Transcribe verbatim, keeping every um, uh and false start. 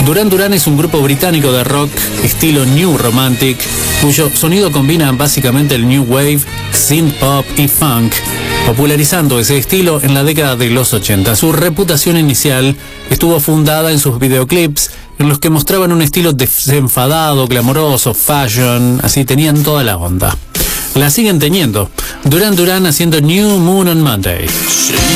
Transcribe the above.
Duran Duran es un grupo británico de rock estilo New Romantic, cuyo sonido combina básicamente el New Wave, synth pop y funk, popularizando ese estilo en la década de los ochenta. Su reputación inicial estuvo fundada en sus videoclips, en los que mostraban un estilo desenfadado, glamoroso, fashion, así tenían toda la onda. La siguen teniendo. Duran Duran haciendo New Moon on Monday.